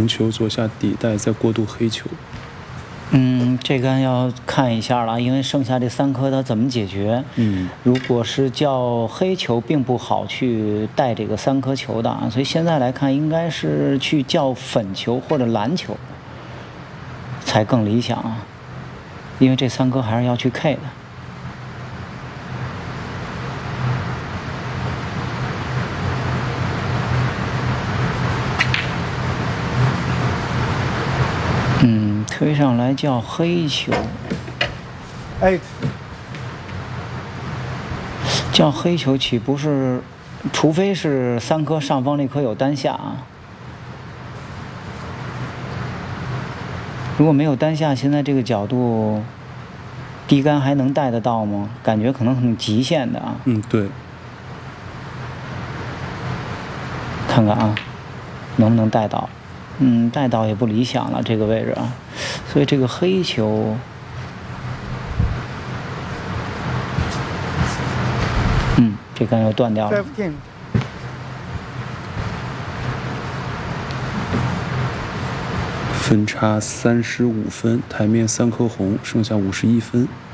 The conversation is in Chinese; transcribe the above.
球左下底带，再过渡黑球。 这杆要看一下了，因为剩下这3颗它怎么解决？如果是叫黑球，并不好去带这个3颗球的啊，所以现在来看，应该是去叫粉球或者蓝球才更理想啊，因为这3颗还是要去 K 的。推上来叫黑球，叫黑球岂不是？除非是3颗上方那颗有单下啊。如果没有单下，现在这个角度，低杆还能带得到吗？感觉可能很极限的啊。 对。 看看啊，能不能带到？带到也不理想了，这个位置啊，所以这个黑球，这杆又断掉了。 分差35分，台面3颗红，剩下51分。